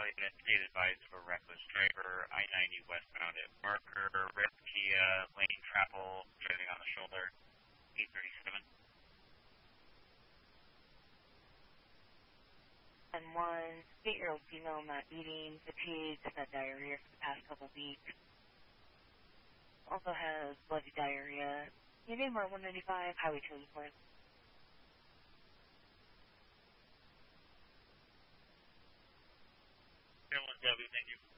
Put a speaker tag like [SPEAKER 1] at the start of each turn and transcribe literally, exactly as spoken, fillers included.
[SPEAKER 1] unit, state advised of a reckless driver, I ninety westbound at Marker, red Kia, lane travel, driving on the shoulder, eight thirty-seven.
[SPEAKER 2] And one, eight-year-old female not eating, fatigued, had diarrhea for the past couple weeks. Also has bloody diarrhea. You name her one ninety-five, Highway two eighty-four.
[SPEAKER 1] one W, thank you.